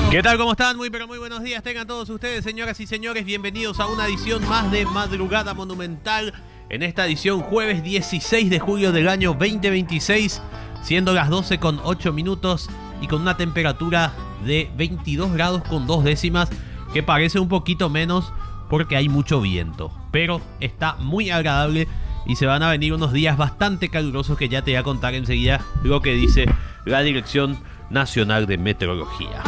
¿Qué tal? ¿Cómo están? Muy pero muy buenos días. Tengan todos ustedes, señoras y señores, bienvenidos a una edición más de Madrugada Monumental. En esta edición jueves 16 de julio del año 2026, siendo las 12:08 y con una temperatura de 22 grados con 2 décimas, que parece un poquito menos porque hay mucho viento, pero está muy agradable y se van a venir unos días bastante calurosos que ya te voy a contar enseguida lo que dice la Dirección Nacional de Meteorología.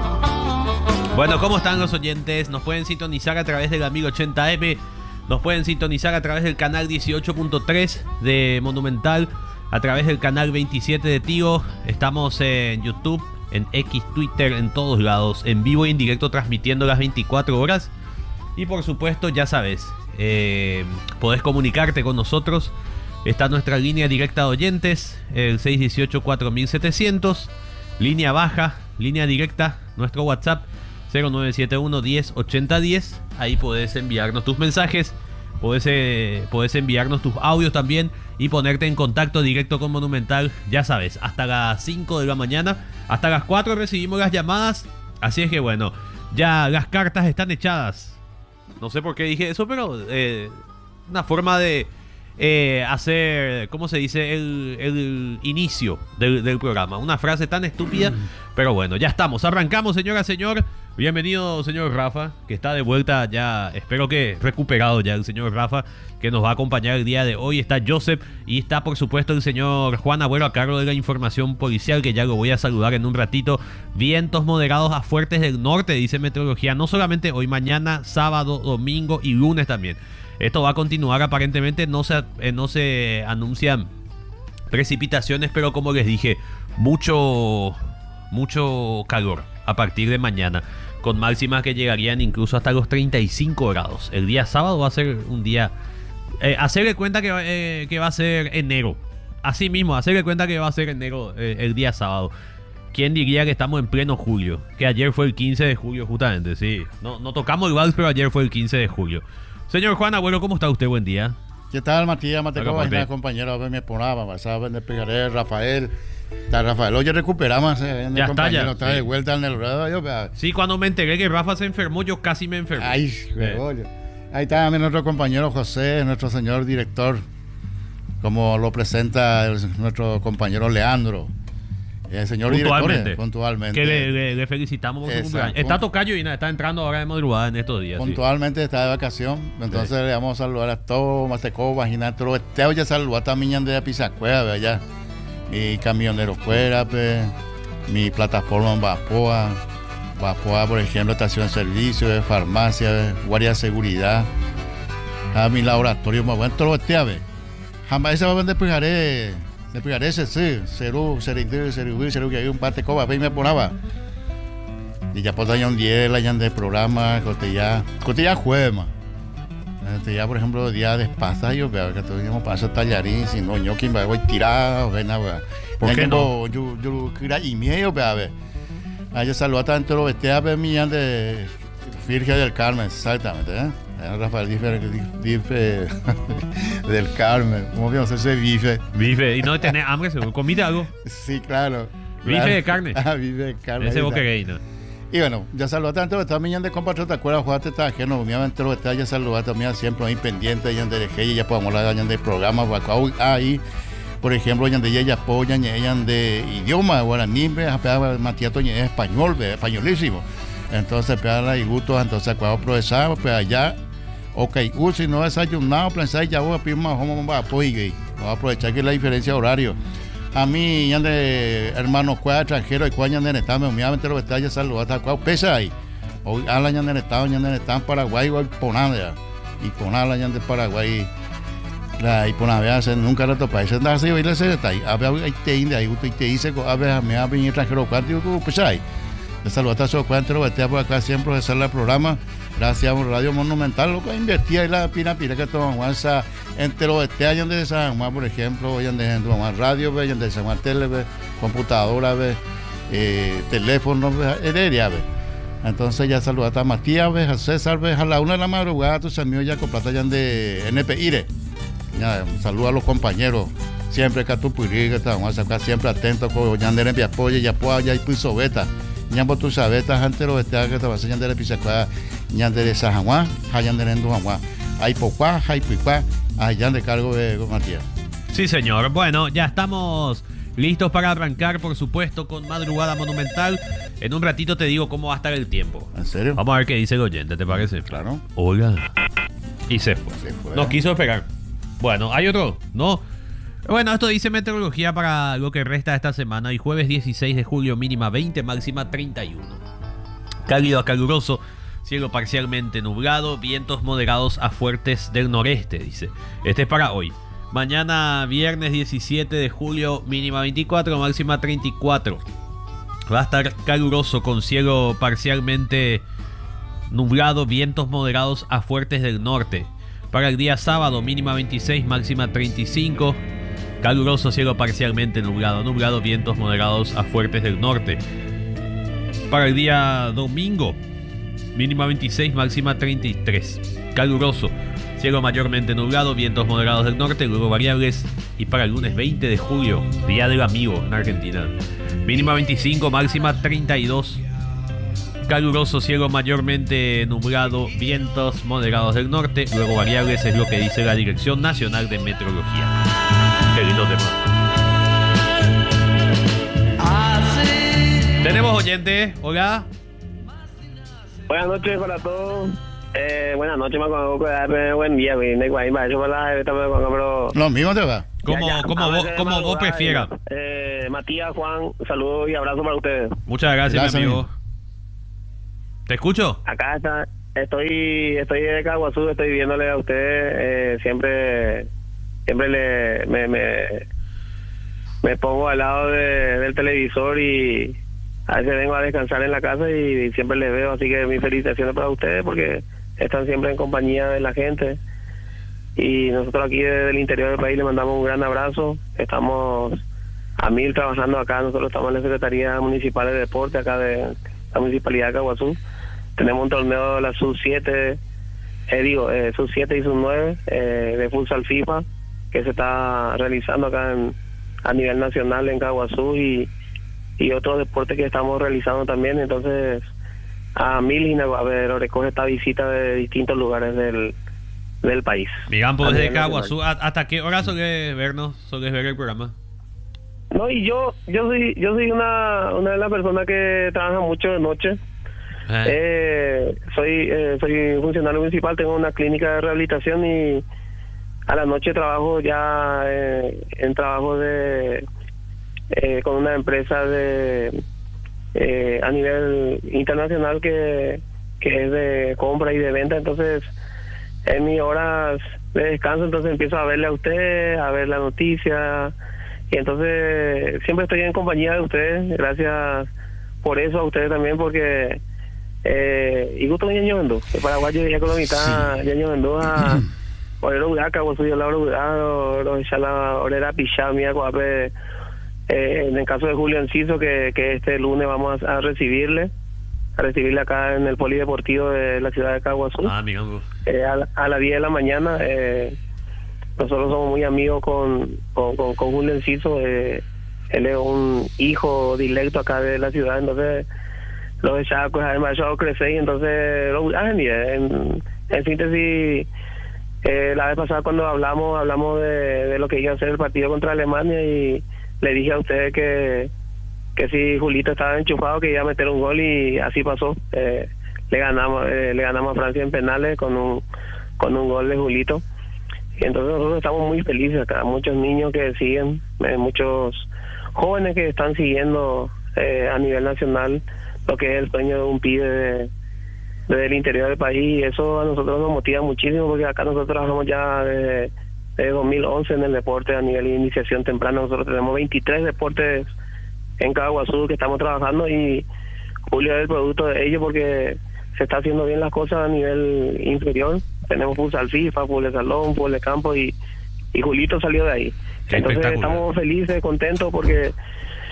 Bueno, ¿cómo están los oyentes? Nos pueden sintonizar a través del amigo 80M, nos pueden sintonizar a través del canal 18.3 de Monumental, a través del canal 27 de Tigo. Estamos en YouTube, en X, Twitter, en todos lados, en vivo y en directo, transmitiendo las 24 horas. Y por supuesto, ya sabes, podés comunicarte con nosotros. Está nuestra línea directa de oyentes, el 618-4700, línea baja, línea directa, nuestro WhatsApp 0971 10 80 10. Ahí podés enviarnos tus mensajes, podés enviarnos tus audios también y ponerte en contacto directo con Monumental. Ya sabes, hasta las 5 de la mañana, hasta las 4 recibimos las llamadas. Así es que bueno, ya las cartas están echadas. No sé por qué dije eso, pero una forma de hacer, ¿cómo se dice? El inicio del programa. Una frase tan estúpida, pero bueno, ya estamos. Arrancamos, señora, señor. Bienvenido, señor Rafa, que está de vuelta ya, espero que recuperado ya el señor Rafa, que nos va a acompañar el día de hoy. Está Joseph y está, por supuesto, el señor Juan Agüero a cargo de la información policial, que ya lo voy a saludar en un ratito. Vientos moderados a fuertes del norte, dice meteorología, no solamente hoy, mañana, sábado, domingo y lunes también. Esto va a continuar, aparentemente no se anuncian precipitaciones, pero como les dije, mucho calor a partir de mañana, con máximas que llegarían incluso hasta los 35 grados. El día sábado va a ser un día... hacerle cuenta que va a ser enero. Así mismo, hacerle cuenta que va a ser enero el día sábado. ¿Quién diría que estamos en pleno julio? Que ayer fue el 15 de julio justamente, sí. No tocamos el vals, pero ayer fue el 15 de julio. Señor Juan Agüero, ¿cómo está usted? Buen día. ¿Qué tal, Matías? Compañero, a ver, me ponaba, ¿sabes? De pegaré, Rafael. Está Rafael, oye, recuperamos. Ya está, ya. Está de vuelta en el ruedo. Sí, cuando me enteré que Rafa se enfermó, yo casi me enfermé. Ay, ahí está también nuestro compañero José, nuestro señor director, como lo presenta nuestro compañero Leandro. El señor director, puntualmente. Que le felicitamos por su cumpleaños. Está tocayo y está entrando ahora de madrugada en estos días. Puntualmente sí. Está de vacación. Entonces le vamos a saludar a todos, Mateco, Vagina, todo. Te voy a saludar también de Pizacueva, allá. Mi camionero fuera, mi plataforma en Vapoa, por ejemplo, estación de servicio, farmacia, guardia de seguridad, a mi laboratorio más bueno, todo lo que te jamás se va a vender pegaré ese sí, cerú, que hay un parte de coba, me ponaba. Y ya por año 10, la de programa, cotilla jueves, ya, por ejemplo, día de pasta, yo veo que tuvimos paso tallarín, si no, yo que me voy tirado, ¿por qué no? Yo quería y medio, a ver. Yo saludo a tanto los bestias de Virgen del Carmen, exactamente, Rafael dice del Carmen, ¿cómo vamos a hacer bife? Bife, y no tenés hambre, seguro, ¿comiste algo? Sí, claro. Bife de carne. Bife de carne. Ese boqueguey, ¿no? Y bueno, ya saludé tanto esta millón de compatriotas, ¿te acuerdas? Jugaste tajeno, obviamente lo está ya saludé también siempre ahí pendiente, ya de Regeya, ya podemos hablar de programa, ahí, por ejemplo, ya de ella apoyan, ya de idioma, guaraní, Matías Toñez es español, españolísimo. Entonces, y gustos, entonces, cuando aprovechamos, pues allá, ok, si no desayunado, pensar, ya voy a pedir más, vamos a aprovechar que la diferencia de horario. A mí, ya de hermanos cuá extranjeros, y cuá ya de están, obviamente lo está ya saludando, cuá pesa ahí. Hoy habla ya de están Paraguay, igual Ponada, y Ponada ya de Paraguay, la y Ponada, nunca le topa, ese nada se iba a ir a hacer ahí, a ver, ahí te dice, a ver, me ha venido extranjero, cuá, digo, pesa ahí. Le saluda a su cuenta, lo está por acá siempre ofrecer el programa. Gracias a Radio Monumental, lo que invertía ahí la pina que toman entre los allá donde San Juan, por ejemplo, allá donde radio, allá donde San Juan tele, computadora, teléfono, heredia, entonces ya saluda a Matías, a César, a la 1 de la madrugada, tus amigos ya con plata ya de NPIRE. Ya, saluda a los compañeros. Siempre Catupuri, que estamos acá siempre atentos con Yander en Piapoya, Yapoa, ya y Puizobeta. ñambo tú sabes, esta gente lo está que te va a enseñar de pisacua, ñande de Sajaguá, ñande de Ndujaguá, hay pocuá, hay picuá, allá de cargo de Matías. Sí, señor. Bueno, ya estamos listos para arrancar, por supuesto, con Madrugada Monumental. En un ratito te digo cómo va a estar el tiempo. ¿En serio? Vamos a ver qué dice el oyente, ¿te parece? Claro. Oiga. Y se fue. No quiso esperar. Bueno, ¿hay otro? No. Bueno, esto dice meteorología para lo que resta de esta semana. Y jueves 16 de julio, mínima 20, máxima 31. Cálido a caluroso, cielo parcialmente nublado, vientos moderados a fuertes del noreste, dice. Este es para hoy. Mañana viernes 17 de julio, mínima 24, máxima 34. Va a estar caluroso con cielo parcialmente nublado, vientos moderados a fuertes del norte. Para el día sábado, mínima 26, máxima 35. Caluroso, cielo parcialmente nublado, nublado, vientos moderados a fuertes del norte. Para el día domingo, mínima 26, máxima 33. Caluroso, cielo mayormente nublado, vientos moderados del norte, luego variables. Y para el lunes 20 de julio, Día del Amigo en Argentina, mínima 25, máxima 32. Caluroso, cielo mayormente nublado, vientos moderados del norte, luego variables, es lo que dice la Dirección Nacional de Meteorología. Qué lindo tema. Tenemos oyente, hola. Buenas noches para todos. Buenas noches, buen día, pero... Lo mismo te va. Como vos prefieras. Matías, Juan, saludos y abrazos para ustedes. Muchas gracias, mi amigo. ¿Te escucho? Acá estoy de Caguazú, estoy viéndole a ustedes, siempre me pongo al lado del televisor y a veces vengo a descansar en la casa y siempre les veo, así que mis felicitaciones para ustedes porque están siempre en compañía de la gente y nosotros aquí desde el interior del país les mandamos un gran abrazo. Estamos a 1000 trabajando acá, nosotros estamos en la Secretaría Municipal de Deporte acá de la Municipalidad de Caguazú. Tenemos un torneo de la sub-7, sub-7 y sub-9 de futsal FIFA que se está realizando acá a nivel nacional en Caguazú y otros deportes que estamos realizando también. Entonces a 1000 recoge esta visita de distintos lugares del país. Miguel, pues desde Caguazú, ¿hasta qué hora suele vernos? ¿Suele ver el programa? No, y yo soy una de las personas que trabaja mucho de noche. Soy funcionario municipal, tengo una clínica de rehabilitación y a la noche trabajo ya en trabajo con una empresa a nivel internacional que es de compra y de venta. Entonces en mis horas de descanso entonces empiezo a verle a usted, a ver la noticia y entonces siempre estoy en compañía de ustedes. Gracias por eso a ustedes también porque y gusto ñaño vendo el paraguayo ya con la mitad ñaño vendo a orero uraca vos soy la orero ya la orera pichamia guape. En el caso de Julio Enciso que este lunes vamos a recibirle acá en el polideportivo de la ciudad de Caguazú a las 10 de la mañana. Nosotros somos muy amigos con Julio Enciso. Él es un hijo directo acá de la ciudad, entonces los de Chaco además yo crecí y entonces en síntesis la vez pasada cuando hablamos de lo que iba a ser el partido contra Alemania y le dije a ustedes que si Julito estaba enchufado que iba a meter un gol y así pasó. Le ganamos a Francia en penales con un gol de Julito y entonces nosotros estamos muy felices acá, muchos niños que siguen, muchos jóvenes que están siguiendo a nivel nacional lo que es el sueño de un pibe desde el interior del país y eso a nosotros nos motiva muchísimo porque acá nosotros trabajamos ya desde 2011 en el deporte a nivel de iniciación temprana. Nosotros tenemos 23 deportes en Caguazú que estamos trabajando y Julio es el producto de ello porque se está haciendo bien las cosas a nivel inferior. Tenemos futsal FIFA, fútbol de salón, fútbol de campo y Julito salió de ahí. Entonces estamos felices, contentos porque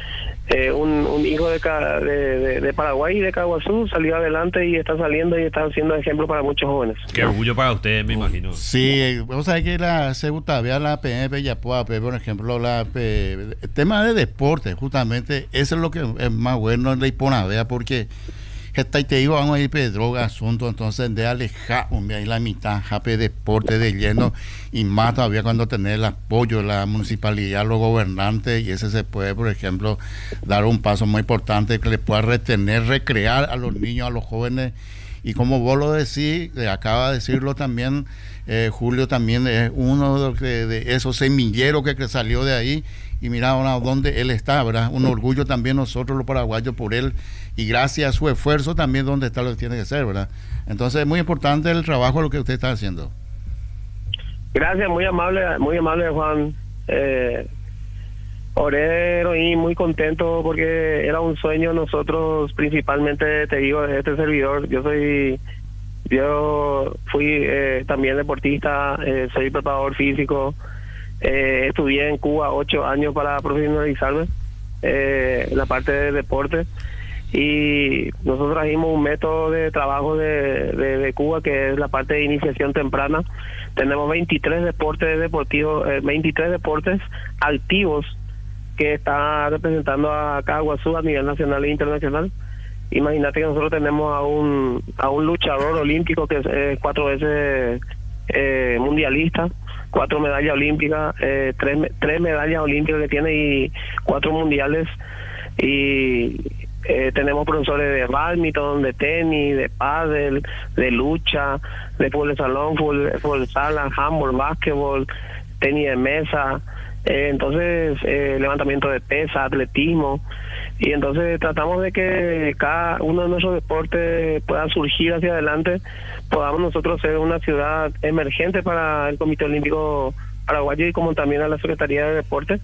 un hijo de Paraguay y de Caguazú salió adelante y está saliendo y está siendo ejemplo para muchos jóvenes. Qué orgullo para ustedes, me imagino. Sí, vos sabés que la todavía la PNP Yapuá, por ejemplo, el tema de deporte, justamente, eso es lo que es más bueno en la Hiponavea, porque te digo, vamos a ir de droga, asunto, entonces de alejar, ahí la mitad, jape deporte de lleno, y más todavía cuando tener el apoyo de la municipalidad, los gobernantes, y ese se puede, por ejemplo, dar un paso muy importante que le pueda retener, recrear a los niños, a los jóvenes, y como vos lo decís, acaba de decirlo también, Julio también es uno de esos semilleros que salió de ahí, y mira ahora dónde él está, ¿verdad? Un orgullo también nosotros los paraguayos por él, y gracias a su esfuerzo también donde está lo que tiene que ser, ¿verdad? Entonces es muy importante el trabajo lo que usted está haciendo. Gracias, muy amable Juan. Orero y muy contento porque era un sueño nosotros, principalmente te digo, de este servidor. Yo fui también deportista, soy preparador físico, estudié en Cuba 8 años para profesionalizarme en la parte de deporte, y nosotros trajimos un método de trabajo de Cuba que es la parte de iniciación temprana. Tenemos 23 deportes deportivos, 23 deportes activos que está representando a Caguazú a nivel nacional e internacional. Imagínate que nosotros tenemos a un luchador olímpico que es 4 veces mundialista, 4 medallas olímpicas, 3 medallas olímpicas que tiene y 4 mundiales, y tenemos profesores de bádminton, de tenis, de pádel, de lucha, de fútbol de salón, fútbol de sala, handball, básquetbol, tenis de mesa, entonces levantamiento de pesa, atletismo, y entonces tratamos de que cada uno de nuestros deportes pueda surgir hacia adelante, podamos nosotros ser una ciudad emergente para el Comité Olímpico Paraguayo y como también a la Secretaría de Deportes,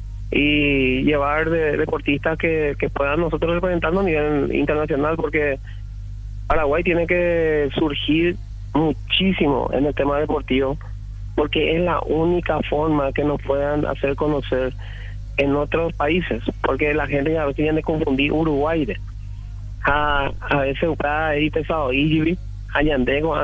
y llevar deportistas que puedan nosotros representarnos a nivel internacional, porque Paraguay tiene que surgir muchísimo en el tema deportivo, porque es la única forma que nos puedan hacer conocer en otros países, porque la gente a veces tiene que confundir Uruguay a veces ahí pesado y Ayandego,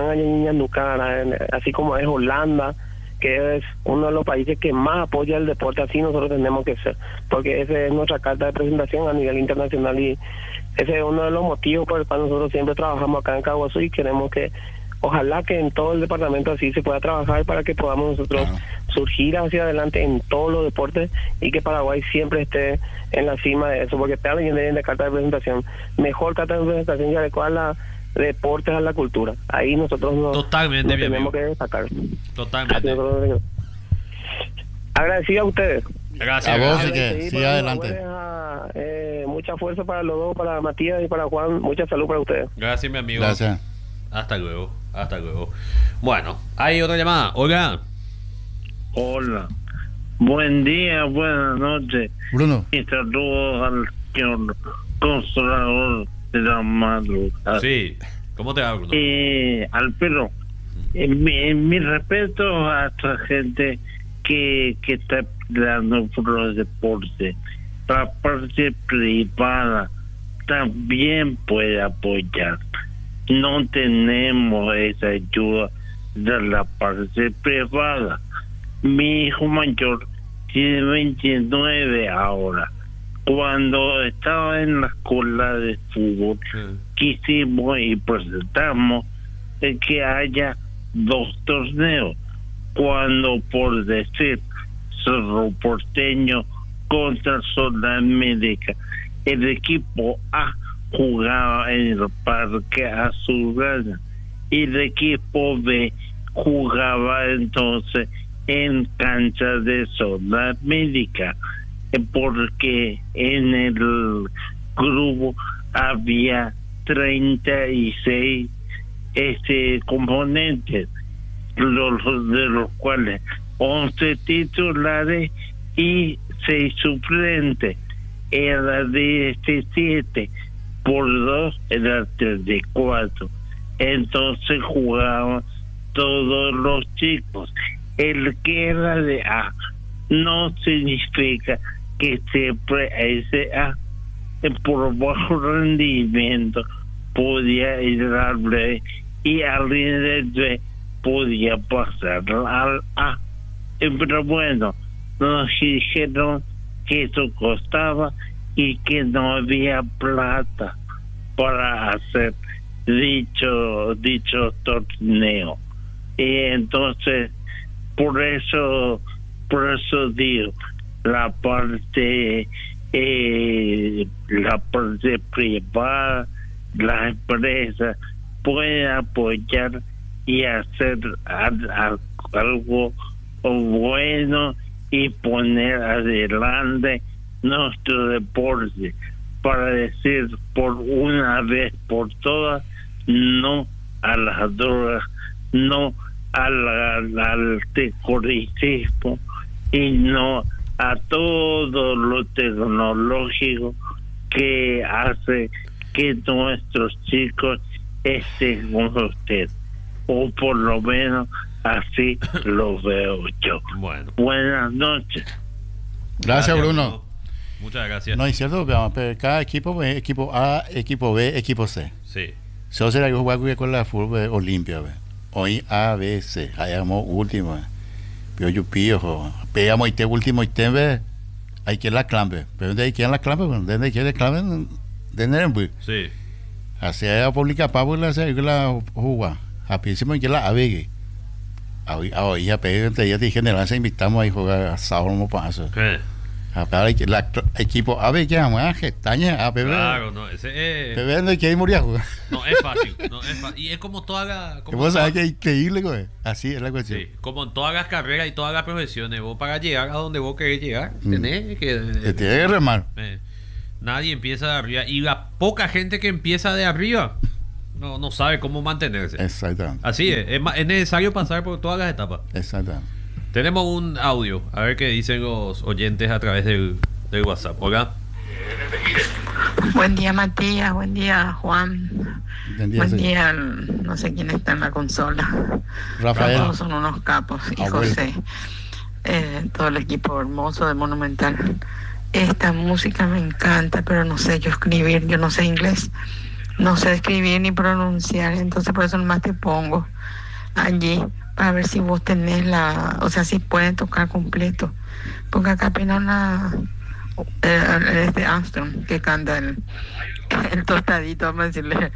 así como es Holanda, que es uno de los países que más apoya el deporte. Así nosotros tenemos que ser, porque esa es nuestra carta de presentación a nivel internacional, y ese es uno de los motivos por el cual nosotros siempre trabajamos acá en Caguazú, y queremos que ojalá que en todo el departamento así se pueda trabajar para que podamos nosotros surgir hacia adelante en todos los deportes, y que Paraguay siempre esté en la cima de eso, porque está leyendo de carta de presentación, mejor carta de presentación que adecuada deportes a la cultura. Ahí nosotros nos tenemos que destacar. Totalmente. Agradecido a ustedes. Gracias. A vos, que siga adelante. Mucha fuerza para los dos, para Matías y para Juan. Mucha salud para ustedes. Gracias, mi amigo. Gracias. Hasta luego. Bueno, hay otra llamada. Hola. Hola. Buen día, buenas noches. Bruno. Y saludos al señor consolador de la madrugada. Sí, ¿cómo te va, Bruno? Alfredo, mi respeto a esta gente que está peleando por los deportes. La parte privada también puede apoyar. No tenemos esa ayuda de la parte privada. Mi hijo mayor tiene 29 ahora. Cuando estaba en la escuela de fútbol, quisimos y presentamos que haya 2 torneos. Cuando, por decir, Cerro Porteño contra Sudamérica, el equipo A jugaba en el Parque Azulgrana y el equipo B jugaba entonces en cancha de Sudamérica, porque en el grupo había 36 componentes, de los cuales 11 titulares y 6 suplentes. Era 17 por 2 era 34. Entonces jugaban todos los chicos. El que era de A no significa que siempre ese A por bajo rendimiento podía ir al B y alguien del B podía pasar al A. Pero bueno, nos dijeron que eso costaba y que no había plata para hacer dicho torneo. Y entonces por eso digo, la parte privada, la empresa puede apoyar y hacer algo bueno y poner adelante nuestro deporte para decir por una vez por todas no a las drogas, no al terrorismo y no a todo lo tecnológico que hace que nuestros chicos estén con usted, o por lo menos así lo veo yo. Bueno. Buenas noches. Gracias, Bruno. Muchas gracias. No es cierto, pero cada equipo es equipo A, equipo B, equipo C. Sí. Solo será que jugar con la fútbol Olimpia. Hoy A, B, C. Hayamos último. Pero yo pido, pegamos este último y tembe. Hay que la clampe. Pero ¿dónde hay que la clampe? ¿Dónde hay que la clampe? ¿De Nerembu? Sí. Así hay publica Pablo hace que la juega. A principio que la abegue. Hoy ya pegé entre ellas dije, se invitamos a jugar a sábado para eso. ¿Qué? El equipo A, B, que vamos a gestaña, a bebé. Claro, no, ese es... Bebé no hay que ir morir a jugar. No, es fácil, no, es fácil. Y es como toda la... Vos sabés que es increíble, güey. Así es la cuestión. Sí, como en todas las carreras y todas las profesiones, vos para llegar a donde vos querés llegar, tenés que... Te tiene que remar. Nadie empieza de arriba. Y la poca gente que empieza de arriba no sabe cómo mantenerse. Exactamente. Así es necesario pasar por todas las etapas. Exactamente. Tenemos un audio, a ver qué dicen los oyentes a través del WhatsApp. Hola. Buen día, Matías. Buen día, Juan. Buen día, no sé quién está en la consola. Rafael. Todos son unos capos. Y José. Todo el equipo hermoso de Monumental. Esta música me encanta, pero no sé yo escribir. Yo no sé inglés. No sé escribir ni pronunciar. Entonces por eso nomás te pongo allí para ver si vos tenés si pueden tocar completo, porque acá apenas este Armstrong que canta el tostadito, vamos a decirle.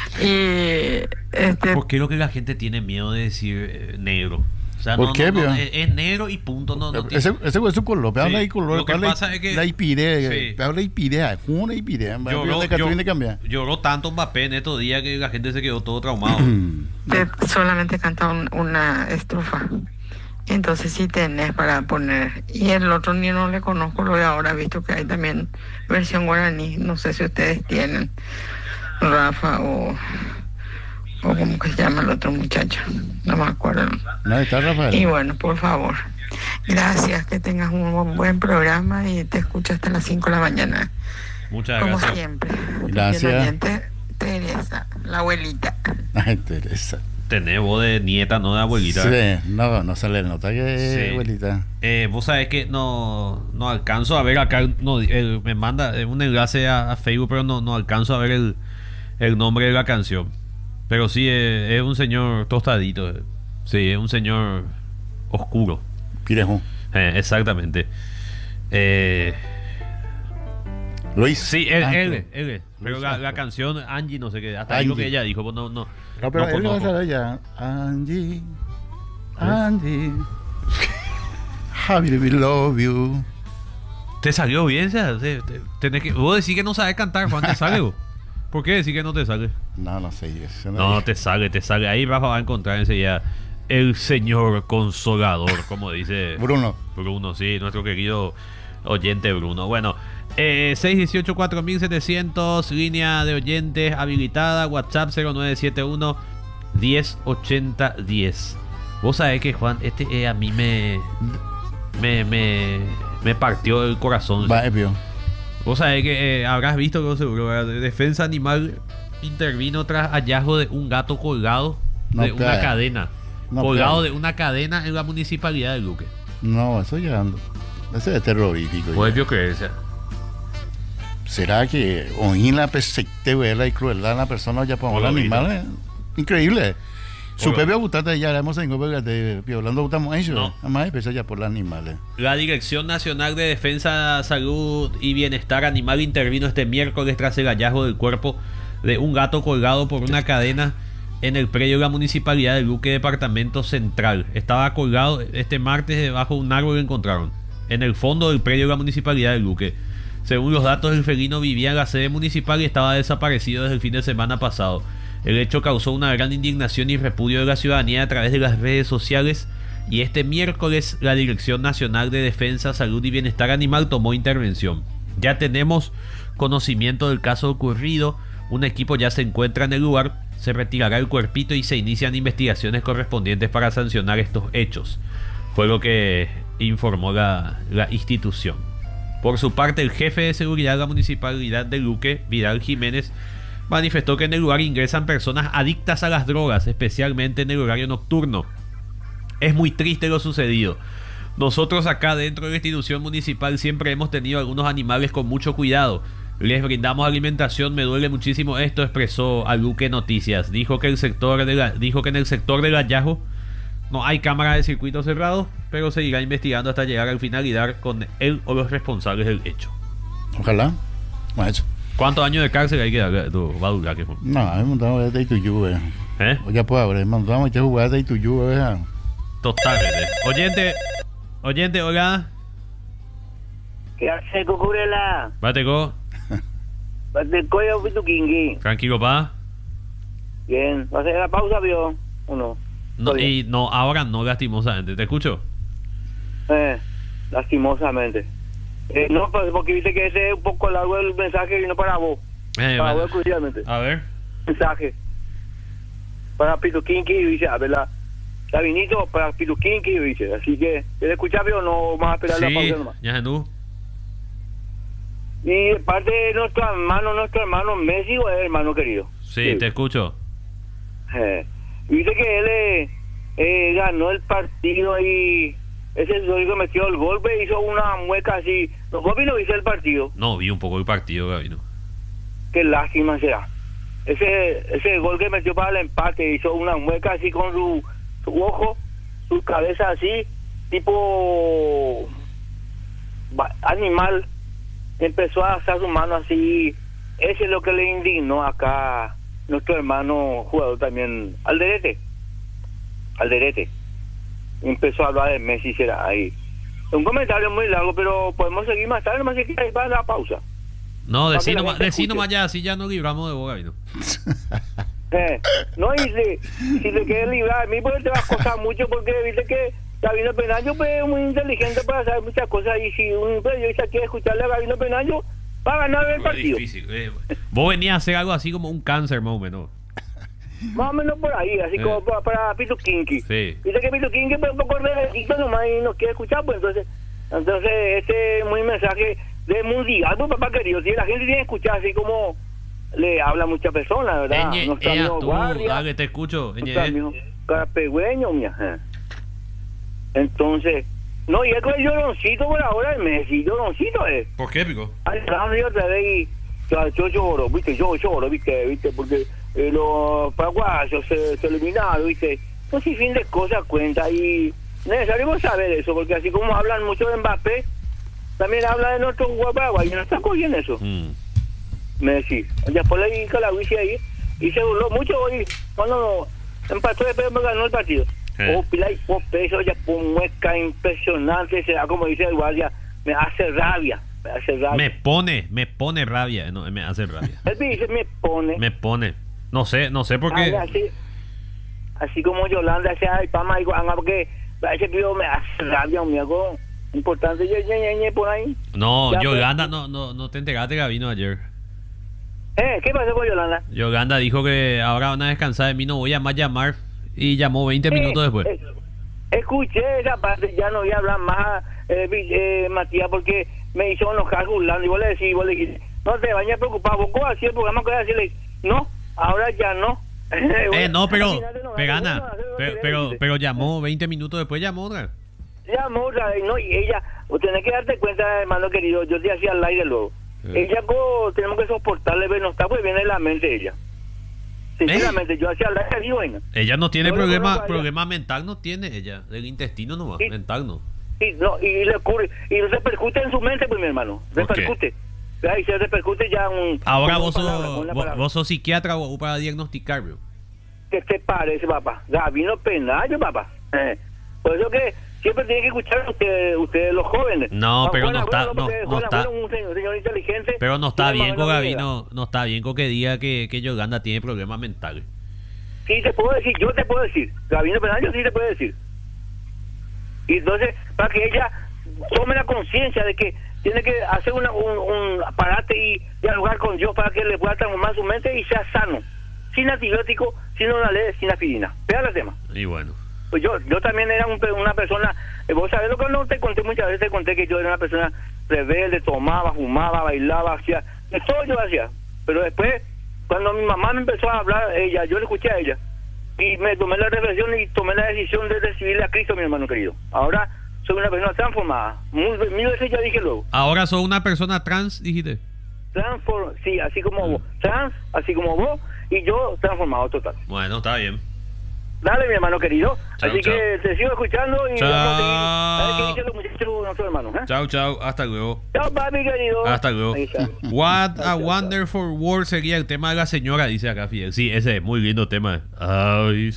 Y ¿por qué lo que la gente tiene miedo de decir negro? O sea, ¿por qué? Es negro y punto. Ese es su color, pero habla de color. Lo que pasa es que la ipidea, habla ipidea, una ipidea. Lloró tanto Mbappé en estos días que la gente se quedó todo traumado. Solamente canta una estrofa. Entonces sí tenés para poner. Y el otro ni no le conozco, lo de ahora, visto que hay también versión guaraní. No sé si ustedes tienen, Rafa o cómo que se llama el otro muchacho, no me acuerdo. No, está Rafael. Y bueno, por favor, gracias, que tengas un buen programa y te escucho hasta las 5 de la mañana. Muchas como gracias. Siempre. Gracias. Teresa, la abuelita. Ay, Teresa. Tenés voz de nieta, no de abuelita. Sí, no se le nota que sí. Abuelita. Vos sabés que no alcanzo a ver acá, me manda un enlace a Facebook, pero no alcanzo a ver el nombre de la canción. Pero sí, es un señor tostadito. Sí, es un señor oscuro. Pirejo. Exactamente. Luis. Sí, él. Pero la canción, Angie, no sé qué. Hasta ahí lo que ella dijo. Pues no, pero él va a saber ya. Angie. Javi, we love you. ¿Te salió bien? Tenés que, vos decís que no sabes cantar, Juan, ¿te sale vos? ¿Por qué decís que no te sale? No sé. No, te sale. Ahí Rafa va a encontrar enseguida el señor consolador, como dice Bruno, sí, nuestro querido oyente Bruno. Bueno, 618-4700, línea de oyentes habilitada, WhatsApp 0971 108010. Vos sabés que, Juan, a mí me partió el corazón. Va, ¿sí? Vos sabés que habrás visto que seguro, ¿verdad? Defensa Animal intervino tras hallazgo de un gato colgado de una cadena. De una cadena en la municipalidad de Luque. No, eso ya ando. Ese es terrorífico. Puede creerse. ¿Será que oír la perspectiva y crueldad de la persona ya por los animales? Increíble. Supe gustarte ya hemos en de violando gustamos eso. No. Además empezó ya por los animales. La Dirección Nacional de Defensa, Salud y Bienestar Animal intervino este miércoles tras el hallazgo del cuerpo de un gato colgado por una cadena en el predio de la Municipalidad de Luque, Departamento Central. Estaba colgado este martes debajo de un árbol que encontraron en el fondo del predio de la Municipalidad de Luque. Según los datos, el felino vivía en la sede municipal y estaba desaparecido desde el fin de semana pasado. El hecho causó una gran indignación y repudio de la ciudadanía a través de las redes sociales, y este miércoles la Dirección Nacional de Defensa, Salud y Bienestar Animal tomó intervención. Ya tenemos conocimiento del caso ocurrido, un equipo ya se encuentra en el lugar, se retirará el cuerpito y se inician investigaciones correspondientes para sancionar estos hechos. Fue lo que informó la institución. Por su parte, el jefe de seguridad de la Municipalidad de Luque, Vidal Jiménez, manifestó que en el lugar ingresan personas adictas a las drogas, especialmente en el horario nocturno. Es muy triste lo sucedido. Nosotros acá dentro de la institución municipal siempre hemos tenido algunos animales con mucho cuidado. Les brindamos alimentación, me duele muchísimo esto, expresó a Luque Noticias. Dijo que en el sector del hallazgo no hay cámara de circuito cerrado, pero seguirá investigando hasta llegar al final y dar con él o los responsables del hecho. Ojalá. Eso. ¿Cuántos años de cárcel hay que dar? Va a durar, No, me montamos de Ituyú, Ya puedo hablar, montamos ya jugar de Ituyú, Totalmente. Oyente, hola. ¿Qué hace, Cucurela? Bateco. Bateco y Pituquingui. Tranquilo, pa. Bien. ¿Va a hacer la pausa, vio? ¿O no? No, y no, ahora no, lastimosamente. ¿Te escucho? Lastimosamente. No, porque viste que ese es un poco largo el mensaje y no para vos. Para vos exclusivamente. A ver. Mensaje. Para Pituquinqui, dice, a ver, Sabinito para Pituquinqui, dice. Así que, ¿te escuchás, o no vas a esperar la pausa nomás? Ya no. Y de parte de nuestro hermano Messi, o es hermano querido. Sí, te escucho. Dice que él ganó el partido y ese es el que metió el golpe, hizo una mueca así. ¿No viste el partido? No, vi un poco el partido, Gabino. Qué lástima será. Ese gol que metió para el empate, hizo una mueca así con su ojo, su cabeza así, tipo animal. Empezó a hacer su mano así. Ese es lo que le indignó acá nuestro hermano jugador también, Alderete. Empezó a hablar de Messi, será ahí. Un comentario muy largo, pero podemos seguir más tarde, más que para la pausa. No, decí nomás ya, así ya nos libramos de boga, ¿no? No, y si te quieres librar, a mí porque te va a costar mucho, porque viste que Gabino Penayo es muy inteligente para saber muchas cosas, y si un periodista quiere escucharle a Gabino Penayo, va a ganar el partido. Difícil. Vos venías a hacer algo así como un cáncer, más o menos. Más o menos por ahí, así como para Pituquinqui. Sí. Dice que Pituquinqui es un poco redecito nomás y no quiere escuchar, pues entonces este es muy mensaje de mundial, pues papá querido, si la gente tiene que escuchar así como le habla a muchas personas, ¿verdad? Nuestro amigo Guardia, dale, te escucho. nuestro amigo Carapegüeño, mía. Entonces, no, y es con el lloroncito por ahora, el Messi, lloroncito es. ¿Por qué, Pico? Ay, otra vez yo lloro, viste, viste, porque los paraguayos se eliminaron, viste. No sé, fin de cosas cuenta, y necesario saber eso, porque así como hablan mucho de Mbappé, también habla de nuestro jugador paraguayo, no está cogiendo eso. Messi, después le hizo la bici ahí, y se burló mucho hoy, cuando empató después me ganó el partido. Pilar, eso ya fue mueca impresionante, será como dice el Guardia, me hace rabia. Me pone rabia, no, me hace rabia. Él dice me pone. No sé por qué. Así como Yolanda sea el pama, porque ese pido me hace rabia, un algo importante, por ahí. No, ya, Yolanda, no te enteraste que vino ayer. ¿Qué pasó con Yolanda? Yolanda dijo que ahora van a descansar de mí, no voy a más llamar, y llamó 20 minutos después. Escuché esa parte, ya no voy a hablar más, Matías, porque me hizo enojar Julando, y vos le decís, no te vayas a preocupar, vos así el programa que voy a decirle, no, ahora ya no. No, pero llamó 20 minutos después, llamó otra vez, no, y ella, vos tenés que darte cuenta, hermano querido, yo te hacía al aire luego, Ella tenemos que soportarle, pero no está muy bien en la mente ella. Sinceramente, yo hacía la que digo, ella no tiene Yo problema mental, no tiene ella, del intestino nomás, Sí. mental no. y le ocurre, y repercute en su mente, pues mi hermano, repercute. Y se repercute ya Ahora con vos una palabra, con una palabra. vos sos psiquiatra o para diagnosticar, bro. ¿Qué te parece, papá? Gabino Penayo, papá. Por eso que siempre tienen que escuchar ustedes los jóvenes. No, pero no está, porque no está. un señor inteligente. Pero no está tiene bien más con buena vida. Gabino, no está bien con que diga que Yolanda tiene problemas mentales. Sí, te puedo decir, yo te puedo decir. Gabino Penayo sí te puede decir. Y entonces, para que ella tome la conciencia de que tiene que hacer un parate y dialogar con Dios para que le pueda transformar su mente y sea sano. Sin antibiótico, sin una ley, sin aspirina. Vea el tema. Y bueno. Pues yo también era una persona, vos sabés lo que no te conté muchas veces, te conté que yo era una persona rebelde, tomaba, fumaba, bailaba, hacía, de todo yo hacía. Pero después, cuando mi mamá me empezó a hablar, yo le escuché a ella. Y me tomé la reflexión y tomé la decisión de recibirle a Cristo, mi hermano querido. Ahora soy una persona transformada. Mil veces ya dije luego. Ahora sos una persona trans, dijiste. Sí, así como vos. Trans, así como vos. Y yo transformado total. Bueno, está bien. Dale, mi hermano querido. Chau, Así chau. que te sigo escuchando y Chau. vamos a seguir. A ver qué dicen los muchachos, nuestros hermanos. Chao, chao, hasta luego. Chao, papi querido. Hasta luego. Ahí está. What Chao, a chao, wonderful world sería el tema de la señora, dice acá Fidel. Sí, ese es muy lindo tema. Ay,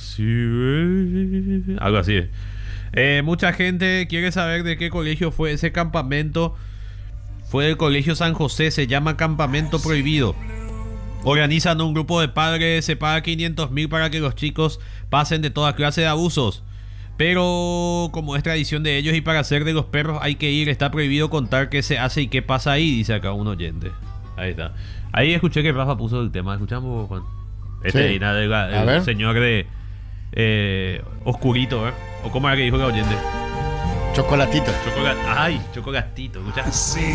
sí. Algo así. Mucha gente quiere saber de qué colegio fue ese campamento. Fue del colegio San José, se llama Campamento Prohibido. Organizan un grupo de padres, se paga 500.000 para que los chicos pasen de toda clase de abusos. Pero como es tradición de ellos y para hacer de los perros hay que ir, está prohibido contar qué se hace y qué pasa ahí, dice acá un oyente. Ahí está. Ahí escuché que Rafa puso el tema. ¿Escuchamos, Juan? Sí. El señor de Oscurito, ¿eh? ¿O cómo era que dijo el oyente? Chocolatito. Ay, chocolatito. ¿Escuchás?